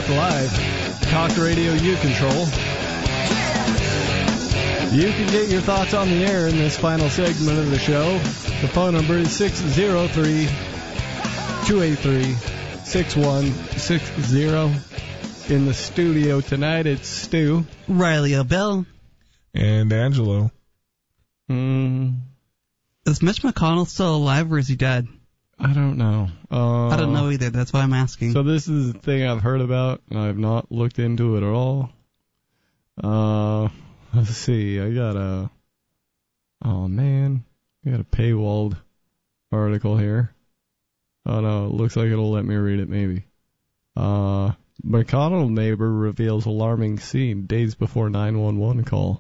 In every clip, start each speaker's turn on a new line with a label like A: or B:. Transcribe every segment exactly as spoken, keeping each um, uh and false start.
A: Talk Live. Talk Radio you control. You can get your thoughts on the air in this final segment of the show. The phone number is six oh three, two eight three, six one six zero. In the studio tonight, it's Stu,
B: Riley O'Bell,
C: and Angelo.
A: Mm.
B: Is Mitch McConnell still alive or is he dead?
A: I don't know. Uh,
B: I don't know either. That's why I'm asking.
A: So this is the thing I've heard about, and I've not looked into it at all. Uh, let's see. I got a... Oh, man. I got a paywalled article here. Oh, no. It looks like it'll let me read it, maybe. Uh... McConnell neighbor reveals alarming scene days before nine one one call.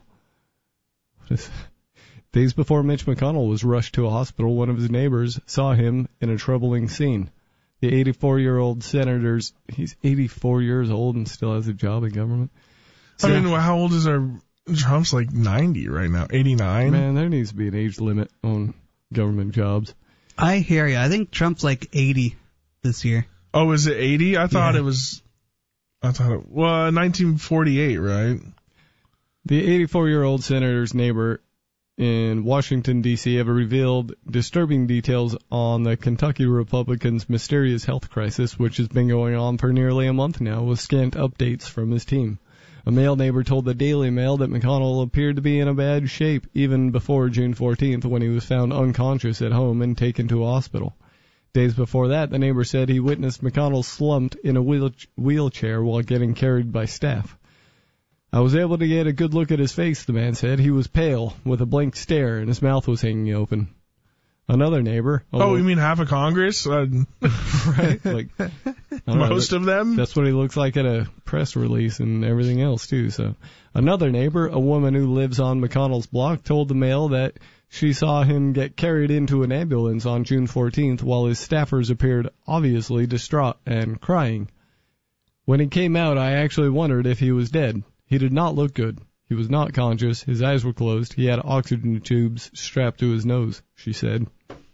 A: Days before Mitch McConnell was rushed to a hospital, one of his neighbors saw him in a troubling scene. The eighty-four-year-old senator's... He's eighty-four years old and still has a job in government. So,
C: I mean, how old is our... Trump's like ninety right now. eighty-nine?
A: Man, there needs to be an age limit on government jobs.
B: I hear you. I think Trump's like eighty this year.
C: Oh, is it eighty? I thought
B: yeah.
C: it was... I thought it... Well, nineteen forty-eight, right?
A: The eighty-four-year-old senator's neighbor in Washington, D C have revealed disturbing details on the Kentucky Republican's mysterious health crisis, which has been going on for nearly a month now, with scant updates from his team. A male neighbor told the Daily Mail that McConnell appeared to be in a bad shape even before June fourteenth, when he was found unconscious at home and taken to a hospital. Days before that, the neighbor said he witnessed McConnell slumped in a wheel- wheelchair while getting carried by staff. I was able to get a good look at his face, the man said. He was pale, with a blank stare, and his mouth was hanging open. Another neighbor...
C: Oh, oh you mean half of Congress? Uh,
A: right? Like
C: Most
A: know,
C: of them?
A: That's what he looks like at a press release and everything else, too. So, another neighbor, a woman who lives on McConnell's block, told the Mail that she saw him get carried into an ambulance on June fourteenth while his staffers appeared obviously distraught and crying. When he came out, I actually wondered if he was dead. He did not look good. He was not conscious. His eyes were closed. He had oxygen tubes strapped to his nose, she said.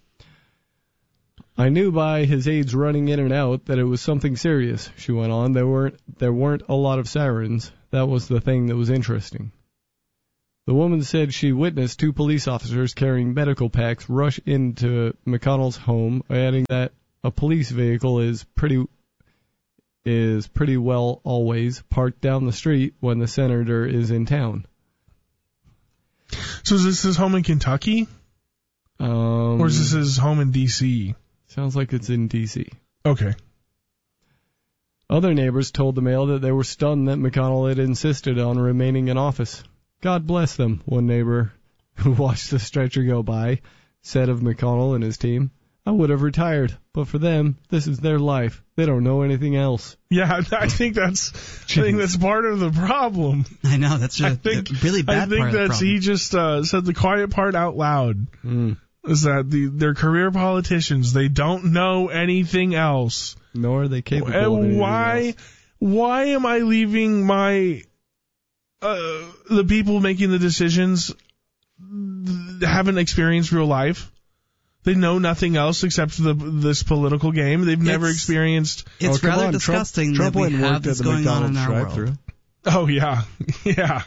A: I knew by his aides running in and out that it was something serious, she went on. There weren't, there weren't a lot of sirens. That was the thing that was interesting. The woman said she witnessed two police officers carrying medical packs rush into McConnell's home, adding that a police vehicle is pretty is pretty well always parked down the street when the senator is in town.
C: So is this his home in Kentucky?
A: Um,
C: or is this his home in D C?
A: Sounds like it's in D C.
C: Okay.
A: Other neighbors told the Mail that they were stunned that McConnell had insisted on remaining in office. God bless them, one neighbor who watched the stretcher go by said of McConnell and his team. I would have retired, but for them, this is their life. They don't know anything else.
C: Yeah, I think that's I think that's part of the problem.
B: I know, that's a,
C: I think,
B: a really bad
C: I think
B: part
C: that's,
B: of the problem.
C: he just uh, said the quiet part out loud.
A: Mm.
C: Is that the they're career politicians. They don't know anything else.
A: Nor are they capable
C: and
A: of anything
C: why,
A: else.
C: Why am I leaving my uh, the people making the decisions haven't experienced real life? They know nothing else except the, this political game. They've never
B: It's-
C: experienced...
B: It's
A: Oh, come
B: rather
A: on.
B: disgusting
A: Trump,
B: that
A: Trump
B: we
A: went and
B: have
A: worked at
B: this
A: the
B: going on in
A: McDonald's
B: our
A: drive-thru.
B: world.
C: Oh, yeah. Yeah.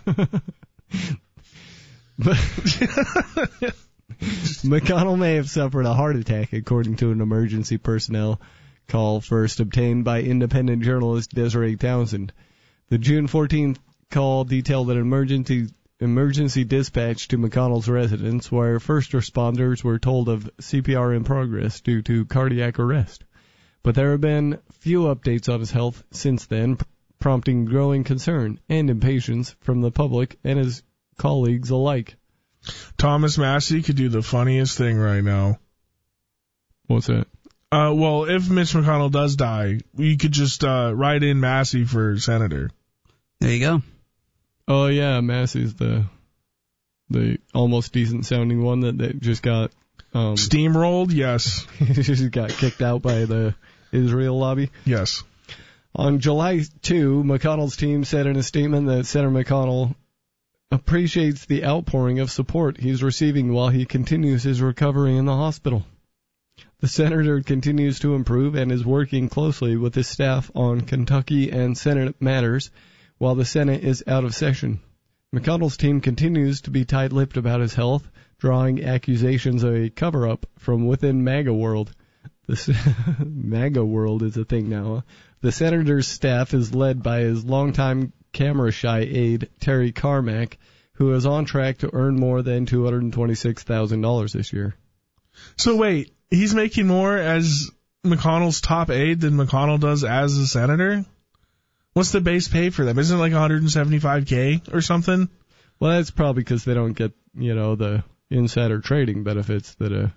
A: McConnell may have suffered a heart attack, according to an emergency personnel call first obtained by independent journalist Desiree Townsend. The June fourteenth call detailed an emergency emergency dispatch to McConnell's residence, where first responders were told of C P R in progress due to cardiac arrest. But there have been few updates on his health since then, prompting growing concern and impatience from the public and his colleagues alike.
C: Thomas Massey could do the funniest thing right now.
A: What's that?
C: Uh, well, if Mitch McConnell does die, you could just uh, write in Massey for senator.
B: There you go.
A: Oh yeah, Massey's the the almost decent sounding one that, that just got um,
C: Steamrolled, yes.
A: just got kicked out by the Israel lobby.
C: Yes.
A: On July second, McConnell's team said in a statement that Senator McConnell appreciates the outpouring of support he's receiving while he continues his recovery in the hospital. The senator continues to improve and is working closely with his staff on Kentucky and Senate matters while the Senate is out of session. McConnell's team continues to be tight-lipped about his health, drawing accusations of a cover-up from within MAGA world. The MAGA world is a thing now. Huh? The senator's staff is led by his longtime camera-shy aide, Terry Carmack, who is on track to earn more than two hundred twenty-six thousand dollars this year.
C: So wait, he's making more as McConnell's top aide than McConnell does as a senator? What's the base pay for them? Isn't it like one hundred seventy-five thousand or something?
A: Well, that's probably because they don't get, you know, the insider trading benefits that a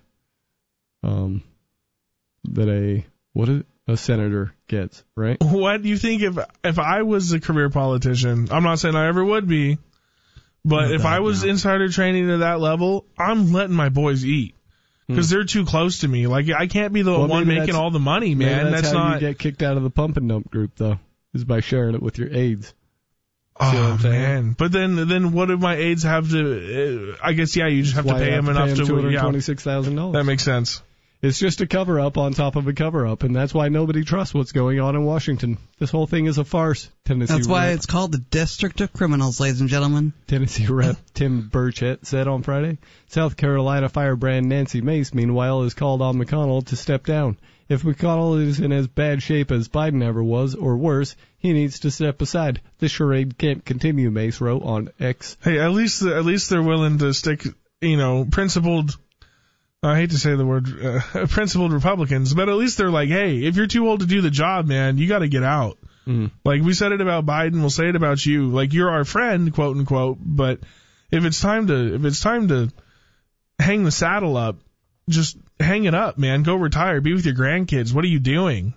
A: um that a what is it? A senator gets, right?
C: What do you think if if I was a career politician? I'm not saying I ever would be, but
B: Not
C: if
B: that,
C: I was
B: no.
C: insider trading to that level, I'm letting my boys eat because
A: Hmm.
C: they're too close to me. Like I can't be the
A: Well,
C: one
A: maybe
C: making
A: that's-
C: all the money,
A: Maybe
C: man.
A: that's,
C: That's,
A: how
C: not.
A: you get kicked out of the pump and dump group, though, is by sharing it with your aides. See what
C: Oh
A: I'm saying?
C: man! But then, then what do my aides have to? Uh, I guess yeah, you just have to
A: Why you
C: pay them enough to.
A: two hundred
C: Yeah,
A: twenty-six thousand dollars.
C: that makes sense.
A: It's just a cover-up on top of a cover-up, and that's why nobody trusts what's going on in Washington. This whole thing is a farce. Tennessee
B: That's why
A: Rep,
B: it's called the District of Criminals, ladies and gentlemen.
A: Tennessee Rep Tim Burchett said on Friday. South Carolina firebrand Nancy Mace, meanwhile, has called on McConnell to step down. If McConnell is in as bad shape as Biden ever was, or worse, he needs to step aside. This charade can't continue, Mace wrote on X.
C: Hey, at least at least they're willing to stick, you know, principled. I hate to say the word uh, principled Republicans, but at least they're like, hey, if you're too old to do the job, man, you got to get out.
A: Mm.
C: Like we said it about Biden, we'll say it about you. Like you're our friend, quote unquote. But if it's time to if it's time to hang the saddle up, just hang it up, man. Go retire. Be with your grandkids. What are you doing?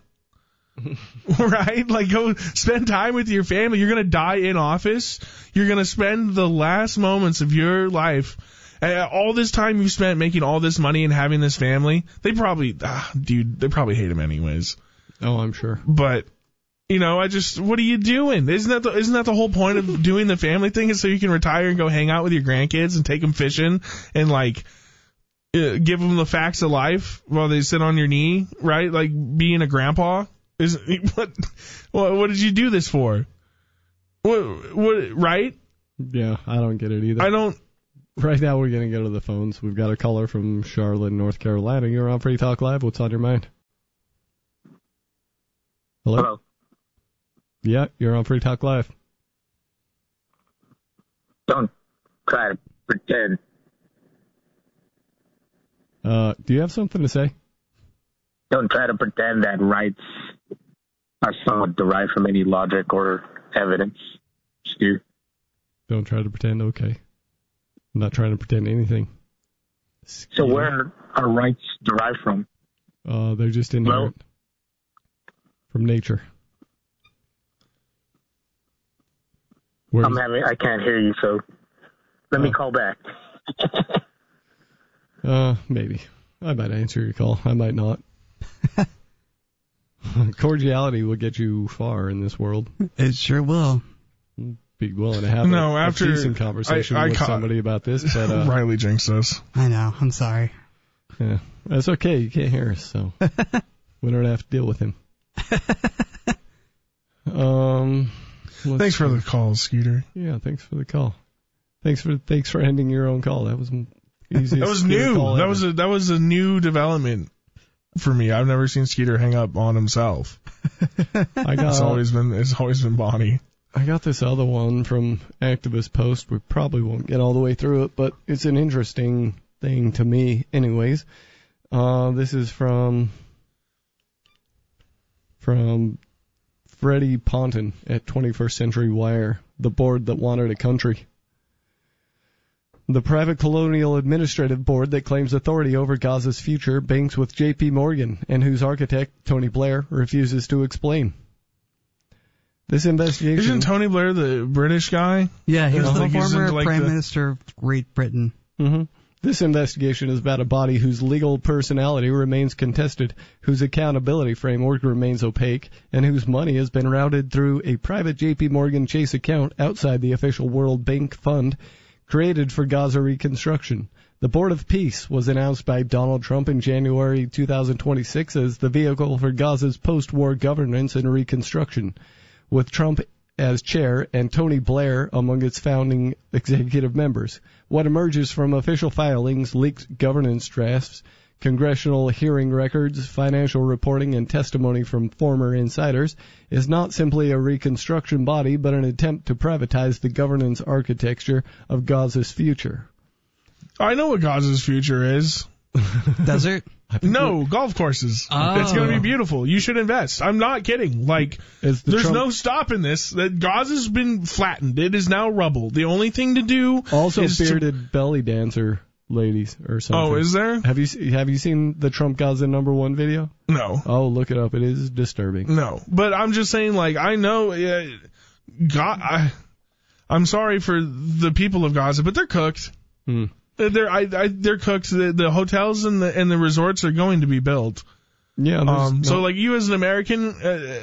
C: Right? Like go spend time with your family. You're going to die in office. You're going to spend the last moments of your life. Uh, all this time you spent making all this money and having this family. They probably, ah, dude, they probably hate him anyways.
A: Oh, I'm sure.
C: But, you know, I just, what are you doing? Isn't that the, isn't that the whole point of doing the family thing is so you can retire and go hang out with your grandkids and take them fishing and like, uh, give them the facts of life while they sit on your knee, right? Like being a grandpa. Is what, what, what did you do this for? What, what, right?
A: Yeah, I don't get it either.
C: I don't,
A: Right now we're going to go to the phones. We've got a caller from Charlotte, North Carolina. You're on Free Talk Live. What's on your mind? Hello?
D: Hello.
A: Yeah, you're on Free Talk Live.
D: Don't try to pretend.
A: Uh, do you have something to say?
D: Don't try to pretend that rights are somewhat derived from any logic or evidence. Stu.
A: Don't try to pretend. Okay. I'm not trying to pretend anything.
D: So where are rights derived from?
A: Uh, they're just inherent.
D: Well,
A: from nature. Where
D: I'm
A: does-
D: having, I can't hear you, so let me
A: Oh.
D: call back.
A: Uh, maybe. I might answer your call. I might not. Cordiality will get you far in this world.
B: It sure will.
A: Be willing to have
C: No,
A: a,
C: after-
A: a decent conversation
C: I- I
A: with
C: ca-
A: somebody about this, but uh,
C: Riley jinxed us.
B: I know. I'm sorry.
A: yeah, that's okay. You can't hear us, so we don't have to deal with him. um, let's
C: Thanks for
A: see.
C: the call, Skeeter.
A: Yeah, thanks for the call. Thanks for thanks for ending your own call. That was the easiest.
C: That was
A: Skeeter
C: new.
A: call
C: That
A: ever.
C: was a that was a new development for me. I've never seen Skeeter hang up on himself.
A: I got
C: It's always been it's always been Bonnie.
A: I got this other one from Activist Post. We probably won't get all the way through it, but it's an interesting thing to me anyways. Uh, this is from from Freddie Ponton at twenty-first Century Wire, the board that wanted a country. The private colonial administrative board that claims authority over Gaza's future banks with J P Morgan and whose architect, Tony Blair, refuses to explain. This investigation...
C: Isn't Tony Blair the British guy?
B: Yeah, he was
C: Uh-huh.
B: the
C: Like he's
B: former
C: into, like,
B: Prime
C: the-
B: Minister of Great Britain.
A: Mm-hmm. This investigation is about a body whose legal personality remains contested, whose accountability framework remains opaque, and whose money has been routed through a private J P Morgan Chase account outside the official World Bank Fund created for Gaza reconstruction. The Board of Peace was announced by Donald Trump in January two thousand twenty-six as the vehicle for Gaza's post-war governance and reconstruction, with Trump as chair and Tony Blair among its founding executive members. What emerges from official filings, leaked governance drafts, congressional hearing records, financial reporting, and testimony from former insiders is not simply a reconstruction body, but an attempt to privatize the governance architecture of Gaza's future.
C: I know what Gaza's future is.
B: Desert?
C: No, golf courses.
B: Oh.
C: It's going to be beautiful. You should invest. I'm not kidding. Like,
A: Is the
C: there's
A: Trump-
C: no stopping this. That Gaza's been flattened. It is now rubble. The only thing to do
A: Also
C: is
A: bearded
C: to...
A: belly dancer ladies or something.
C: Oh, is there?
A: Have you se- have you seen the Trump Gaza number one video?
C: No.
A: Oh, look it up. It is disturbing.
C: No. But I'm just saying, like, I know... Uh, God, I, I'm sorry for the people of Gaza, but they're cooked.
A: Hmm.
C: They're I, I, they're cooked. The, the hotels and the and the resorts are going to be built.
A: Yeah. there's
C: Um.
A: no-
C: So like you as an American, uh,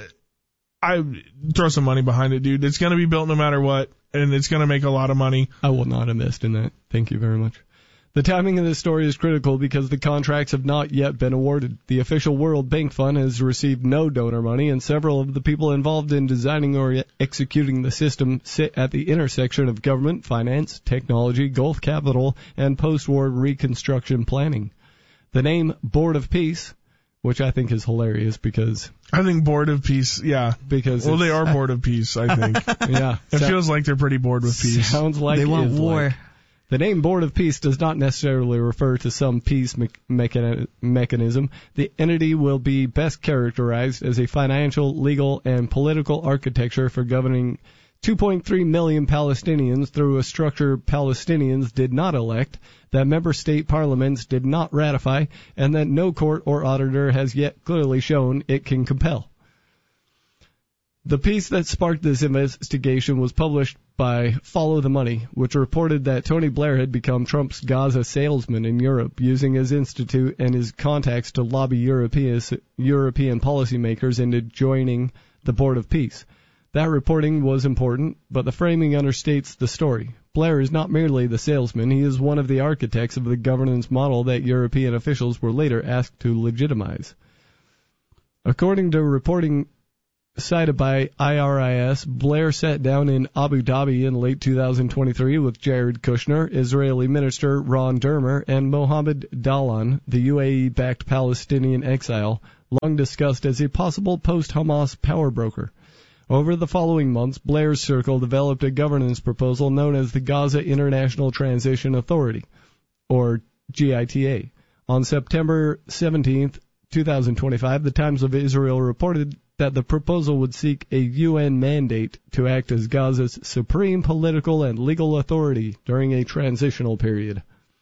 C: I throw some money behind it, dude. It's going to be built no matter what, and it's going to make a lot of money.
A: I will not invest in that. Thank you very much. The timing of this story is critical because the contracts have not yet been awarded. The official World Bank Fund has received no donor money, and several of the people involved in designing or executing the system sit at the intersection of government, finance, technology, Gulf capital, and post-war reconstruction planning. The name Board of Peace, which I think is hilarious because...
C: I think Board of Peace, yeah.
A: because
C: Well, they
A: it's-
C: are bored of peace, I think.
A: Yeah.
C: It
A: so-
C: feels like they're pretty bored with peace.
A: Sounds like
B: They
A: it
B: want
A: is
B: war.
A: like. The name Board of Peace does not necessarily refer to some peace me- mechani- mechanism. The entity will be best characterized as a financial, legal, and political architecture for governing two point three million Palestinians through a structure Palestinians did not elect, that member state parliaments did not ratify, and that no court or auditor has yet clearly shown it can compel. The piece that sparked this investigation was published by Follow the Money, which reported that Tony Blair had become Trump's Gaza salesman in Europe, using his institute and his contacts to lobby European, European policymakers into joining the Board of Peace. That reporting was important, but the framing understates the story. Blair is not merely the salesman, he is one of the architects of the governance model that European officials were later asked to legitimize. According to reporting cited by I R I S, Blair sat down in Abu Dhabi in late two thousand twenty-three with Jared Kushner, Israeli Minister Ron Dermer, and Mohammed Dalan, the U A E-backed Palestinian exile, long discussed as a possible post-Hamas power broker. Over the following months, Blair's circle developed a governance proposal known as the Gaza International Transition Authority, or G I T A. On September seventeenth, twenty twenty-five, the Times of Israel reported that the proposal would seek a U N mandate to act as Gaza's supreme political and legal authority during a transitional period.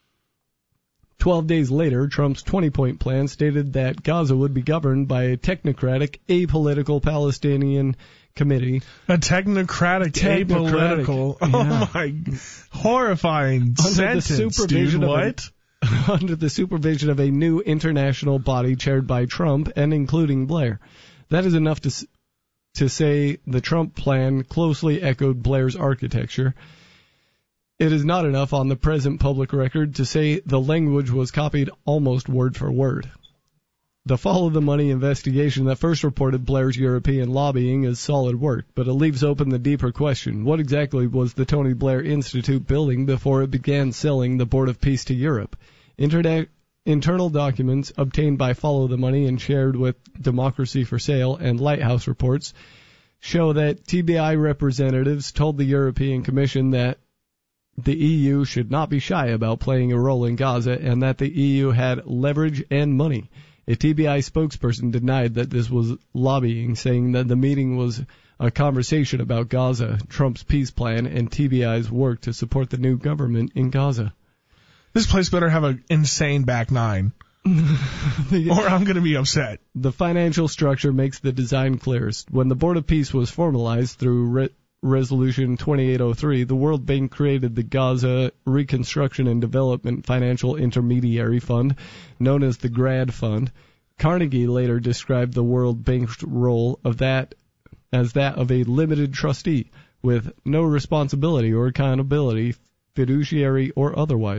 A: Twelve days later, Trump's twenty-point plan stated that Gaza would be governed by a technocratic, apolitical Palestinian committee.
C: A technocratic,
A: Technocratic,
C: apolitical.
A: yeah.
C: Oh my, horrifying
A: Under the
C: sentence, dude.
A: supervision of a-
C: What?
A: under the supervision of a new international body chaired by Trump and including Blair. That is enough to s- to say the Trump plan closely echoed Blair's architecture. It is not enough on the present public record to say the language was copied almost word for word. The Follow the Money investigation that first reported Blair's European lobbying is solid work, but it leaves open the deeper question. What exactly was the Tony Blair Institute building before it began selling the Board of Peace to Europe? Internet, internal documents obtained by Follow the Money and shared with Democracy for Sale and Lighthouse Reports show that T B I representatives told the European Commission that the E U should not be shy about playing a role in Gaza and that the E U had leverage and money. A T B I spokesperson denied that this was lobbying, saying that the meeting was a conversation about Gaza, Trump's peace plan, and T B I's work to support the new government in Gaza.
C: This place better have an insane back nine,
A: the,
C: or I'm going to be upset.
A: the financial structure makes the design clearest. When the Board of Peace was formalized through Re- Resolution twenty-eight oh three, the World Bank created the Gaza Reconstruction and Development Financial Intermediary Fund, known as the GRAD Fund. Carnegie later described the World Bank's role of that as that of a limited trustee, with no responsibility or accountability, fiduciary or otherwise.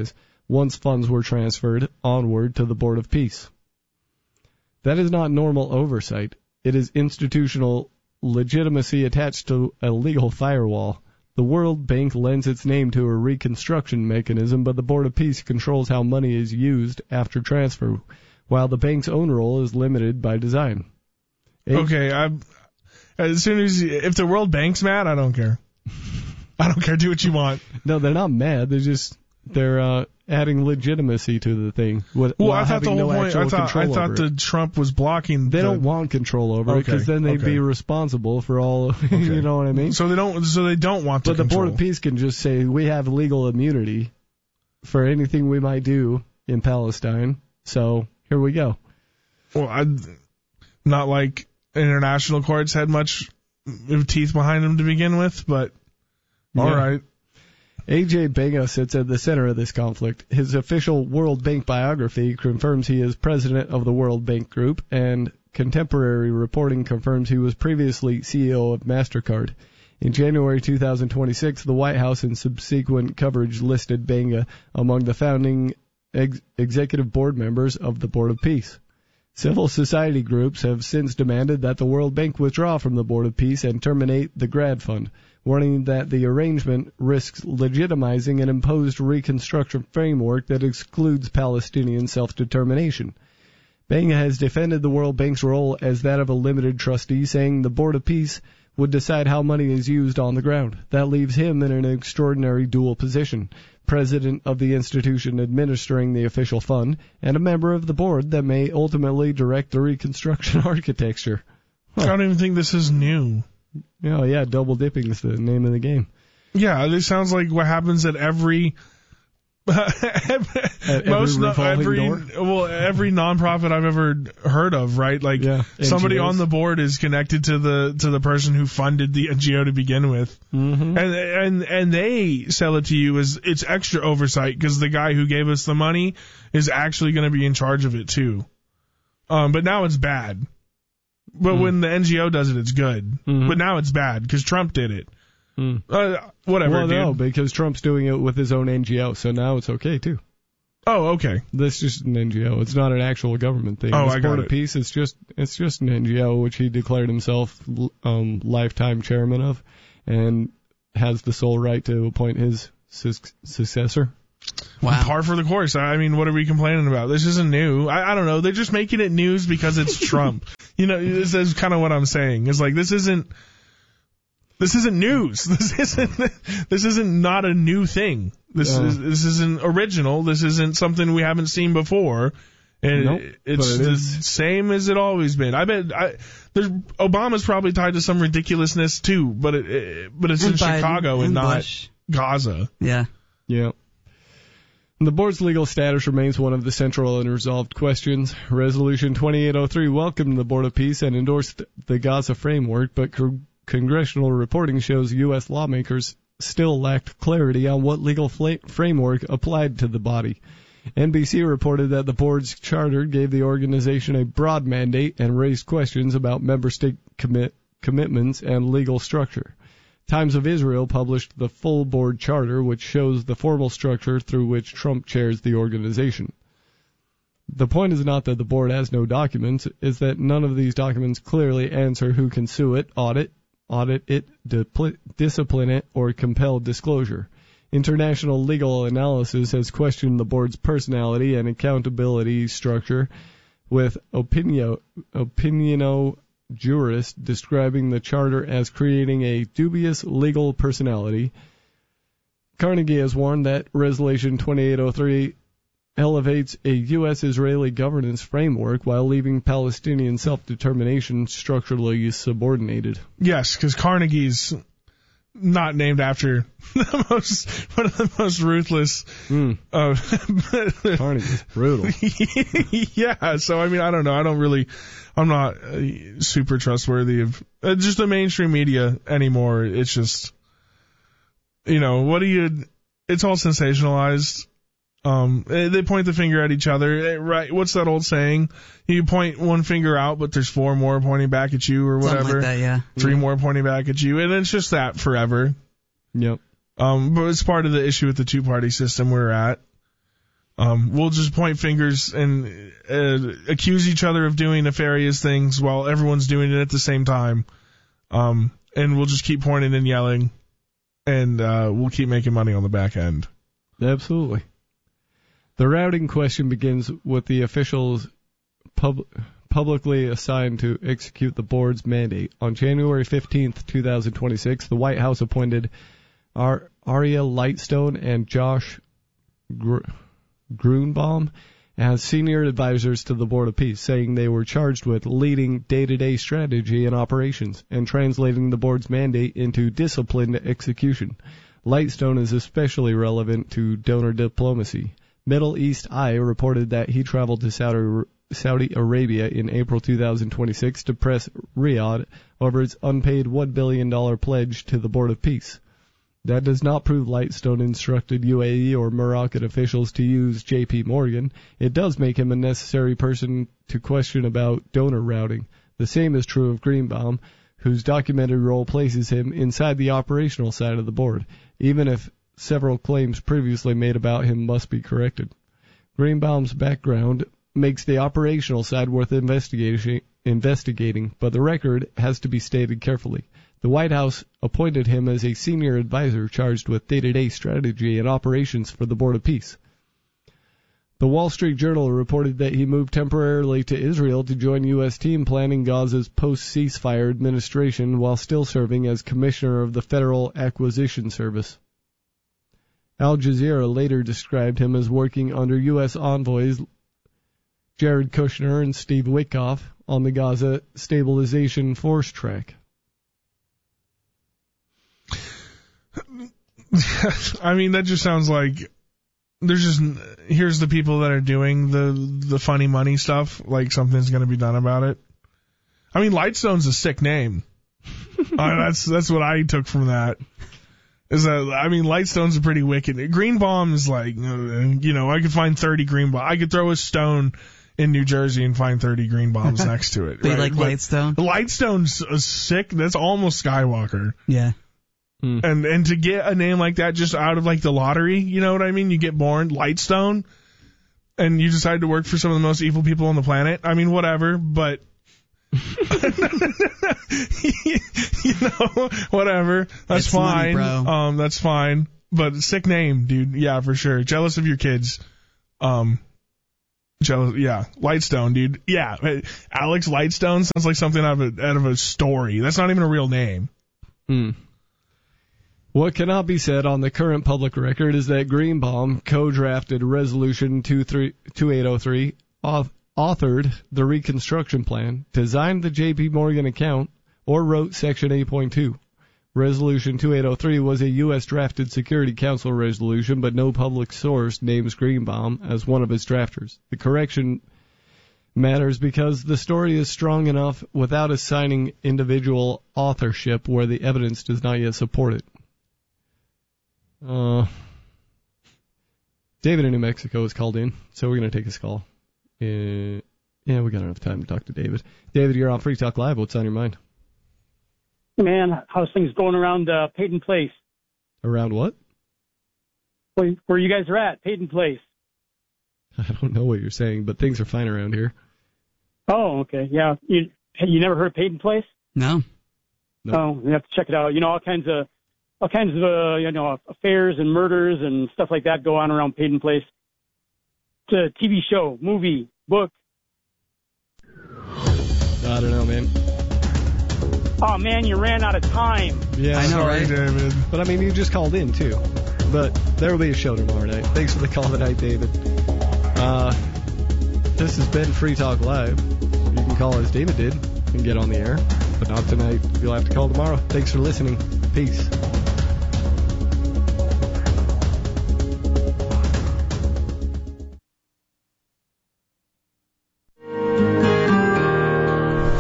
A: once funds were transferred onward to the Board of Peace. That is not normal oversight. It is institutional legitimacy attached to a legal firewall. The World Bank lends its name to a reconstruction mechanism, but the Board of Peace controls how money is used after transfer, while the bank's own role is limited by design. A-
C: okay, I'm, as soon as if the World Bank's mad, I don't care. I don't care. Do what you want.
A: No, they're not mad. They're just they're uh, adding legitimacy to the thing. With,
C: Well,
A: while
C: I thought the
A: having
C: whole
A: no
C: point. I
A: actual
C: thought I
A: control
C: thought
A: over
C: that
A: it.
C: Trump was blocking.
A: They
C: the,
A: don't want control over it
C: Okay,
A: because then they'd
C: okay.
A: be responsible for all.
C: Okay.
A: You know what I mean?
C: So they don't. So they don't want to
A: But the
C: control.
A: Board of Peace can just say we have legal immunity for anything we might do in Palestine. So here we go.
C: Well, I, not like international courts had much teeth behind them to begin with, but all
A: Yeah.
C: right.
A: A J Benga sits at the center of this conflict. His official World Bank biography confirms he is president of the World Bank Group, and contemporary reporting confirms he was previously C E O of MasterCard. In January two thousand twenty-six, the White House and subsequent coverage listed Benga among the founding ex- executive board members of the Board of Peace. Civil society groups have since demanded that the World Bank withdraw from the Board of Peace and terminate the Grad Fund, warning that the arrangement risks legitimizing an imposed reconstruction framework that excludes Palestinian self-determination. Benga has defended the World Bank's role as that of a limited trustee, saying the Board of Peace would decide how money is used on the ground. That leaves him in an extraordinary dual position, president of the institution administering the official fund, and a member of the board that may ultimately direct the reconstruction architecture.
C: I don't even think this is new.
A: Oh, yeah, double dipping is the name of the game.
C: Yeah, this sounds like what happens at every.
A: every
C: most no,
A: revolving
C: every
A: door?
C: well every nonprofit I've ever heard of, right? Like
A: Yeah,
C: somebody
A: N G Os.
C: on the board is connected to the to the person who funded the N G O to begin with,
A: Mm-hmm.
C: and and and they sell it to you as it's extra oversight because the guy who gave us the money is actually going to be in charge of it too. Um, but now it's bad. But
A: Mm.
C: when the N G O does it, it's good.
A: Mhm.
C: But now it's bad because Trump did it.
A: Mm.
C: Uh, whatever,
A: Well,
C: dude.
A: no, because Trump's doing it with his own N G O, so now it's okay, too.
C: Oh, okay.
A: This is just an N G O. It's not an actual government thing.
C: Oh,
A: this
C: I got
A: Board
C: it.
A: of Peace, it's just, it's just an N G O, which he declared himself um, lifetime chairman of, and has the sole right to appoint his sus- successor.
B: Wow.
C: Par for the course. I mean, what are we complaining about? This isn't new. I, I don't know. They're just making it news because it's Trump. You know, this is kind of what I'm saying. It's like, this isn't, this isn't news. This isn't, this isn't not a new thing. This
A: Uh.
C: is, this isn't original. This isn't something we haven't seen before. And
A: Nope,
C: it's
A: but it
C: the
A: is.
C: same as it always been. I bet I, there's Obama's probably tied to some ridiculousness too, but it, it but it's in
B: And Biden
C: Chicago and
B: and
C: not
B: Bush.
C: Gaza.
B: Yeah.
A: Yeah. The board's legal status remains one of the central unresolved questions. Resolution twenty-eight oh three welcomed the Board of Peace and endorsed the Gaza framework, but co- congressional reporting shows U S lawmakers still lacked clarity on what legal fla- framework applied to the body. N B C reported that the board's charter gave the organization a broad mandate and raised questions about member state commit- commitments and legal structure. Times of Israel published the full board charter, which shows the formal structure through which Trump chairs the organization. The point is not that the board has no documents, it's that none of these documents clearly answer who can sue it, audit, audit it, dipl- discipline it, or compel disclosure. International legal analysis has questioned the board's personality and accountability structure, with opinio, opiniono jurist describing the charter as creating a dubious legal personality. Carnegie has warned that Resolution twenty-eight oh three elevates a U S-Israeli governance framework while leaving Palestinian self-determination structurally subordinated.
C: Yes, because Carnegie's not named after the most one of the most ruthless.
A: Mm,
C: Uh,
A: Carnegie's brutal.
C: yeah, so I mean, I don't know. I don't really. I'm not uh, super trustworthy of uh, just the mainstream media anymore. It's just, you know, what do you? It's all sensationalized. Um, they they point the finger at each other. Eh, Right? What's that old saying? You point one finger out, but there's four more pointing back at you, or whatever.
B: Something like that, yeah.
C: Three more pointing back at you, and it's just that forever.
A: Yep.
C: Um, but it's part of the issue with the two-party system we're at. Um, we'll just point fingers and uh, accuse each other of doing nefarious things while everyone's doing it at the same time. Um, and we'll just keep pointing and yelling, and uh, we'll keep making money on the back end.
A: Absolutely. The routing question begins with the officials pub- publicly assigned to execute the board's mandate. On January fifteenth, twenty twenty-six, the White House appointed Ar- Ariel Lightstone and Josh Gr- Grunbaum as senior advisors to the Board of Peace, saying they were charged with leading day-to-day strategy and operations and translating the board's mandate into disciplined execution. Lightstone is especially relevant to donor diplomacy. Middle East Eye reported that he traveled to Saudi, Saudi Arabia in April twenty twenty-six to press Riyadh over its unpaid one billion dollars pledge to the Board of Peace. That does not prove Lightstone instructed U A E or Moroccan officials to use J P Morgan. It does make him a necessary person to question about donor routing. The same is true of Greenbaum, whose documented role places him inside the operational side of the board, even if several claims previously made about him must be corrected. Greenbaum's background makes the operational side worth investigating, investigating, but the record has to be stated carefully. The White House appointed him as a senior advisor charged with day-to-day strategy and operations for the Board of Peace. The Wall Street Journal reported that he moved temporarily to Israel to join U S team planning Gaza's post-ceasefire administration while still serving as commissioner of the Federal Acquisition Service. Al Jazeera later described him as working under U S envoys Jared Kushner and Steve Witkoff on the Gaza Stabilization Force track.
C: I mean, that just sounds like there's just, here's the people that are doing the the funny money stuff, like something's going to be done about it. I mean, Lightstone's a sick name. uh, that's that's what I took from that. Is that, I mean, Lightstone's a pretty wicked. Greenbaum is like, you know, I could find thirty green bombs. I could throw a stone in New Jersey and find thirty green bombs next to it.
B: They
C: right?
B: like
C: But
B: Lightstone?
C: Lightstone's a sick. That's almost Skywalker.
B: Yeah.
A: Hmm.
C: And and to get a name like that just out of like the lottery, you know what I mean? You get born Lightstone, and you decide to work for some of the most evil people on the planet. I mean, whatever, but you know, whatever. That's
B: It's money,
C: fine.
B: bro.
C: Um, that's fine. But sick name, dude. Yeah, for sure. Jealous of your kids. Um, jealous. Yeah, Lightstone, dude. Yeah, Alex Lightstone sounds like something out of a out of a story. That's not even a real name.
A: Hmm. What cannot be said on the current public record is that Greenbaum co-drafted Resolution twenty-eight oh three, authored the reconstruction plan, designed the J P Morgan account, or wrote Section eight point two. Resolution twenty-eight oh three was a U S drafted Security Council resolution, but no public source names Greenbaum as one of its drafters. The correction matters because the story is strong enough without assigning individual authorship where the evidence does not yet support it. Uh, David in New Mexico is called in, so we're going to take his call. Uh, yeah, we got enough time to talk to David. David, you're on Free Talk Live. What's on your mind?
E: Man, how's things going around uh, Peyton Place?
A: Around what?
E: Where, where you guys are at, Peyton Place.
A: I don't know what you're saying, but things are fine around here.
E: Oh, okay. Yeah. You you never heard of Peyton Place?
B: No.
A: No.
E: Oh, you have to check it out. You know, all kinds of all kinds of uh, you know affairs and murders and stuff like that go on around Peyton Place. It's a T V show, movie, book.
A: I don't know, man.
E: Oh man, you ran out of time.
A: Yeah,
B: I know,
C: Sorry,
B: right?
C: David.
A: But I mean, you just called in too. But there will be a show tomorrow night. Thanks for the call tonight, David. Uh, this has been Free Talk Live. You can call as David did and get on the air, but not tonight. You'll have to call tomorrow. Thanks for listening. Peace.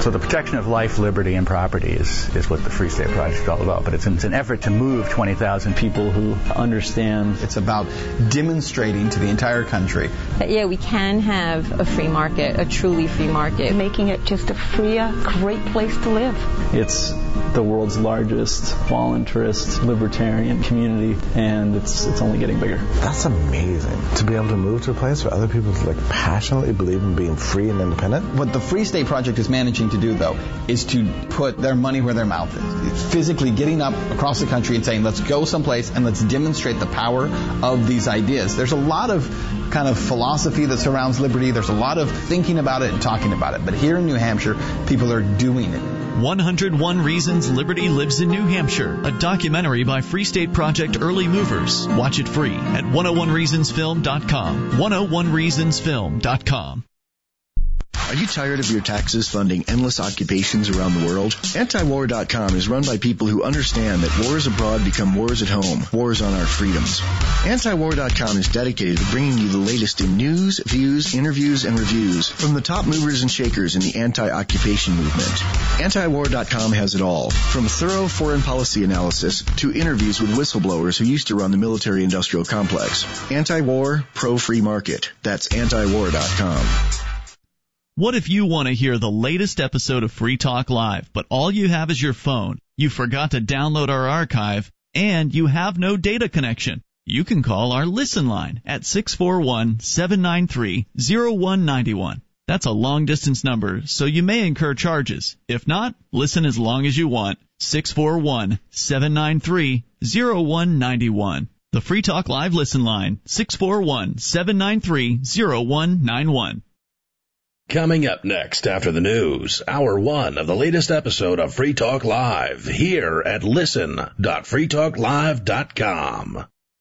F: So the protection of life, liberty, and property is, is what the Free State Project is all about. But it's, it's an effort to move twenty thousand people who understand.
G: It's about demonstrating to the entire country
H: that, yeah, we can have a free market, a truly free market.
I: Making it just a freer, great place to live.
J: It's the world's largest voluntarist libertarian community, and it's it's only getting bigger.
K: That's amazing, to be able to move to a place where other people like passionately believe in being free and independent.
G: What the Free State Project is managing to do, though, is to put their money where their mouth is. It's physically getting up across the country and saying, let's go someplace and let's demonstrate the power of these ideas. There's a lot of kind of philosophy that surrounds liberty. There's a lot of thinking about it and talking about it. But here in New Hampshire, people are doing it.
L: one hundred one Reasons Liberty Lives in New Hampshire, a documentary by Free State Project Early Movers. Watch it free at one oh one reasons film dot com. one oh one reasons film dot com.
M: Are you tired of your taxes funding endless occupations around the world? anti war dot com is run by people who understand that wars abroad become wars at home, wars on our freedoms. anti war dot com is dedicated to bringing you the latest in news, views, interviews, and reviews from the top movers and shakers in the anti-occupation movement. anti war dot com has it all, from thorough foreign policy analysis to interviews with whistleblowers who used to run the military-industrial complex. Anti-war, pro-free market. That's anti war dot com.
L: What if you want to hear the latest episode of Free Talk Live, but all you have is your phone, you forgot to download our archive, and you have no data connection? You can call our Listen line at six four one, seven nine three, zero one nine one. That's a long-distance number, so you may incur charges. If not, listen as long as you want. six four one, seven nine three, zero one nine one. The Free Talk Live Listen line, six four one, seven nine three, zero one nine one.
N: Coming up next after the news, hour one of the latest episode of Free Talk Live, here at listen dot free talk live dot com.